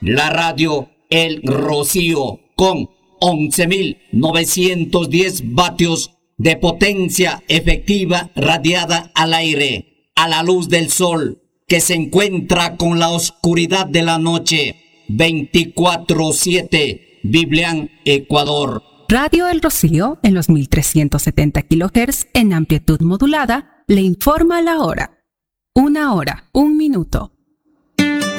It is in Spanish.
La radio El Rocío con 11.910 vatios de potencia efectiva radiada al aire, a la luz del sol, que se encuentra con la oscuridad de la noche, 24/7, Biblián, Ecuador. Radio El Rocío, en los 1370 kHz en amplitud modulada, le informa la hora. 1 hora, 1 minuto.